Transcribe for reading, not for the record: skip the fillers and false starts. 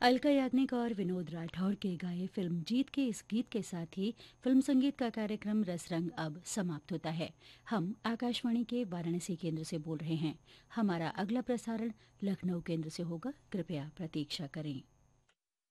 अलका याग्निक और विनोद राठौर के गाए फिल्म जीत के इस गीत के साथ ही फिल्म संगीत का कार्यक्रम रसरंग अब समाप्त होता है। हम आकाशवाणी के वाराणसी केंद्र से बोल रहे हैं। हमारा अगला प्रसारण लखनऊ केंद्र से होगा, कृपया प्रतीक्षा करें।